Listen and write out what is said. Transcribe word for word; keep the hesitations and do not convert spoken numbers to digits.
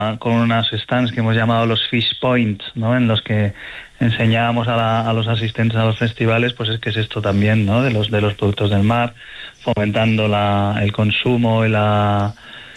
con unas stands que hemos llamado los Fish Points, ¿no? En los que enseñábamos a, la, a los asistentes a los festivales, pues es que es esto también, ¿no? De los de los productos del mar, fomentando la, el consumo y la